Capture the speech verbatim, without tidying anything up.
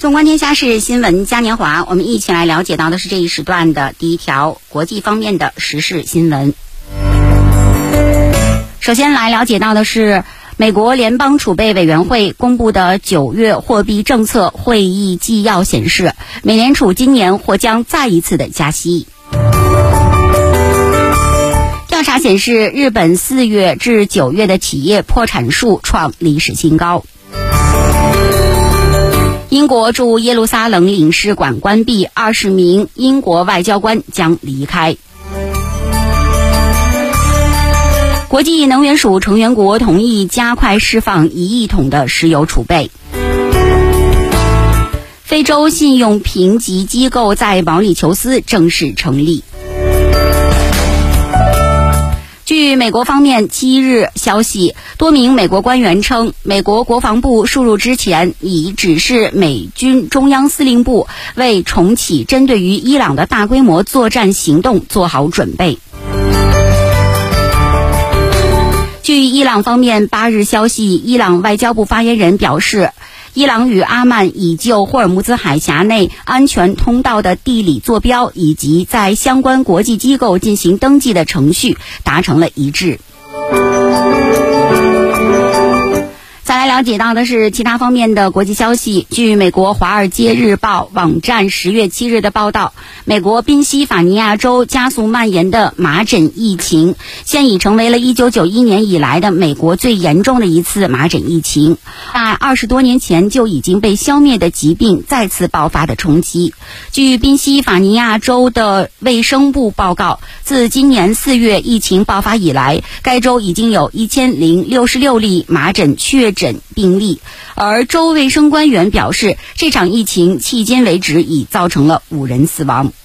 纵观天下事，新闻嘉年华，我们一起来了解到的是这一时段的第一条国际方面的时事新闻。首先来了解到的是美国联邦储备委员会公布的九月货币政策会议纪要显示，美联储今年或将再一次的加息。调查显示，日本四月至九月的企业破产数创历史新高。英国驻耶路撒冷领事馆关闭，二十名英国外交官将离开。国际能源署成员国同意加快释放一亿桶的石油储备。非洲信用评级机构在毛里求斯正式成立。据美国方面七日消息，多名美国官员称，美国国防部输入之前已指示美军中央司令部为重启针对于伊朗的大规模作战行动做好准备。据伊朗方面八日消息，伊朗外交部发言人表示，伊朗与阿曼已就霍尔木兹海峡内安全通道的地理坐标以及在相关国际机构进行登记的程序达成了一致。再来了解到的是其他方面的国际消息。据美国《华尔街日报》网站十月七日的报道，美国宾夕法尼亚州加速蔓延的麻疹疫情现已成为了一九九一年以来的美国最严重的一次麻疹疫情，在二十多年前就已经被消灭的疾病再次爆发的冲击。据宾夕法尼亚州的卫生部报告，自今年四月疫情爆发以来，该州已经有一千零六十六例麻疹确诊病例，而州卫生官员表示，这场疫情迄今为止已造成了五人死亡。